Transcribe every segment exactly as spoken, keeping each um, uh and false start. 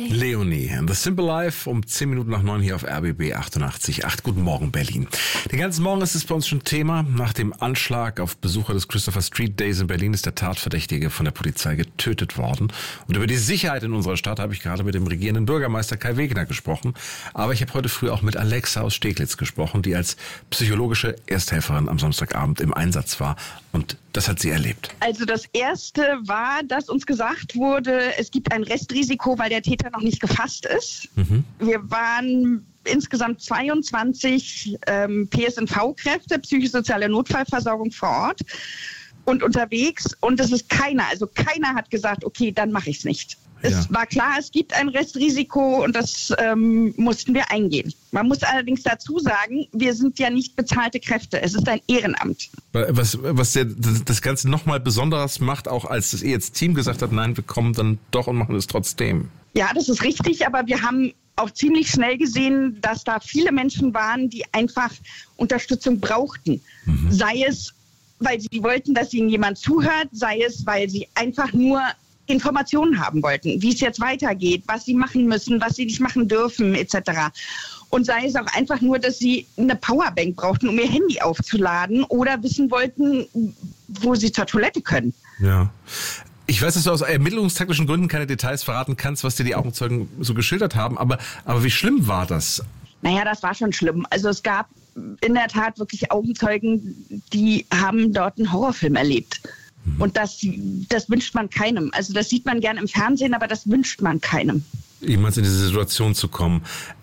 Leonie, The Simple Life, um zehn Minuten nach neun hier auf R B B achtundachtzig Komma acht. Guten Morgen, Berlin. Den ganzen Morgen ist es bei uns schon Thema. Nach dem Anschlag auf Besucher des Christopher Street Days in Berlin ist der Tatverdächtige von der Polizei getötet worden. Und über die Sicherheit in unserer Stadt habe ich gerade mit dem regierenden Bürgermeister Kai Wegner gesprochen. Aber ich habe heute früh auch mit Alexa aus Steglitz gesprochen, die als psychologische Ersthelferin am Samstagabend im Einsatz war. Und das hat sie erlebt. Also das Erste war, dass uns gesagt wurde, es gibt ein Restrisiko, weil der Täter noch nicht gefasst ist. Mhm. Wir waren insgesamt zweiundzwanzig ähm, P S N V-Kräfte, psychosoziale Notfallversorgung vor Ort und unterwegs. Und es ist keiner, also keiner hat gesagt, okay, dann mache ich es nicht. Ja. Es war klar, es gibt ein Restrisiko und das ähm, mussten wir eingehen. Man muss allerdings dazu sagen, wir sind ja nicht bezahlte Kräfte. Es ist ein Ehrenamt. Was, was der, das Ganze nochmal besonderes macht, auch als das E-Jetzt-Team gesagt hat, nein, wir kommen dann doch und machen es trotzdem. Ja, das ist richtig, aber wir haben auch ziemlich schnell gesehen, dass da viele Menschen waren, die einfach Unterstützung brauchten. Mhm. Sei es, weil sie wollten, dass ihnen jemand zuhört, sei es, weil sie einfach nur Informationen haben wollten, wie es jetzt weitergeht, was sie machen müssen, was sie nicht machen dürfen, et cetera. Und sei es auch einfach nur, dass sie eine Powerbank brauchten, um ihr Handy aufzuladen oder wissen wollten, wo sie zur Toilette können. Ja. Ich weiß, dass du aus ermittlungstaktischen Gründen keine Details verraten kannst, was dir die Augenzeugen so geschildert haben, aber, aber wie schlimm war das? Naja, das war schon schlimm. Also es gab in der Tat wirklich Augenzeugen, die haben dort einen Horrorfilm erlebt. Mhm. Und das, das wünscht man keinem. Also das sieht man gerne im Fernsehen, aber das wünscht man keinem. Jemals in diese Situation zu kommen.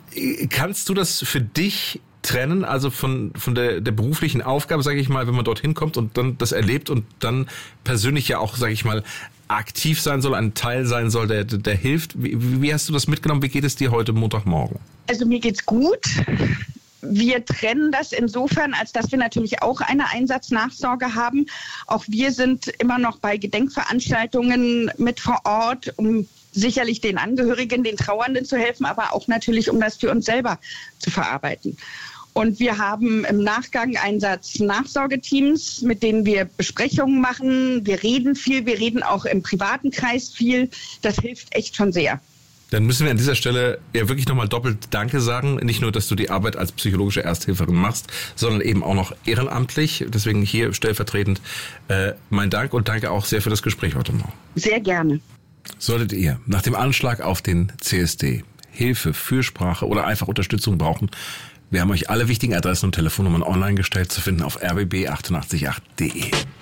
Kannst du das für dich trennen, also von von der der beruflichen Aufgabe, sage ich mal, wenn man dorthin kommt und dann das erlebt und dann persönlich ja auch, sage ich mal, aktiv sein soll, ein Teil sein soll, der der hilft. Wie, wie hast du das mitgenommen? Wie geht es dir heute Montagmorgen? Also mir geht's gut. Wir trennen das insofern, als dass wir natürlich auch eine Einsatznachsorge haben. Auch wir sind immer noch bei Gedenkveranstaltungen mit vor Ort, um sicherlich den Angehörigen, den Trauernden zu helfen, aber auch natürlich, um das für uns selber zu verarbeiten. Und wir haben im Nachgang Einsatznachsorgeteams, mit denen wir Besprechungen machen. Wir reden viel, wir reden auch im privaten Kreis viel. Das hilft echt schon sehr. Dann müssen wir an dieser Stelle ja wirklich nochmal doppelt Danke sagen. Nicht nur, dass du die Arbeit als psychologische Ersthelferin machst, sondern eben auch noch ehrenamtlich. Deswegen hier stellvertretend äh, mein Dank und danke auch sehr für das Gespräch heute Morgen. Sehr gerne. Solltet ihr nach dem Anschlag auf den C S D Hilfe, Fürsprache oder einfach Unterstützung brauchen, wir haben euch alle wichtigen Adressen und Telefonnummern online gestellt, zu finden auf r b b achtundachtzig Komma acht punkt d e.